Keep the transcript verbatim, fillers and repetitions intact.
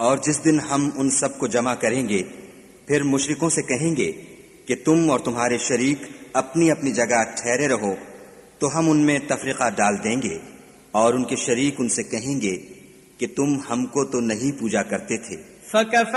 और जिस दिन हम उन सब को जमा करेंगे, फिर मुशरिकों से कहेंगे कि तुम और तुम्हारे शरीक अपनी अपनी जगह ठहरे रहो, तो हम उनमें तफरीका डाल देंगे। और उनके शरीक उनसे कहेंगे कि तुम हमको तो नहीं पूजा करते थे।